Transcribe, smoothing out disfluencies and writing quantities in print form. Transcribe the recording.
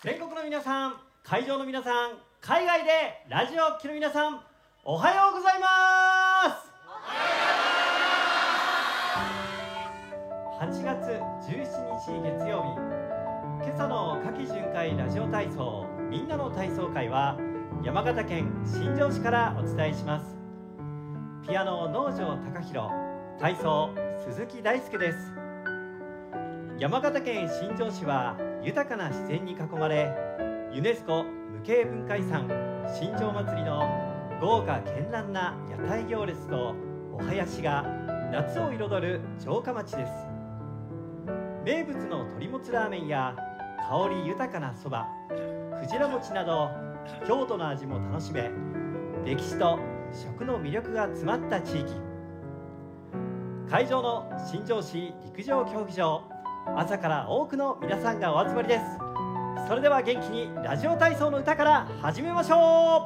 全国の皆さん、会場の皆さん、海外でラジオを聴きの皆さん、おはようございます。8月17日月曜日、今朝の夏季巡回ラジオ体操みんなの体操会は山形県新庄市からお伝えします。ピアノ能條貴弘、体操鈴木大輔です。山形県新庄市は豊かな自然に囲まれ、ユネスコ無形文化遺産新庄祭りの豪華絢爛な屋台行列とお囃子が夏を彩る城下町です。名物の鶏もつラーメンや香り豊かなそば、くじら餅など郷土の味も楽しめ、歴史と食の魅力が詰まった地域。会場の新庄市陸上競技場、朝から多くの皆さんがお集まりです。それでは元気にラジオ体操の歌から始めましょう。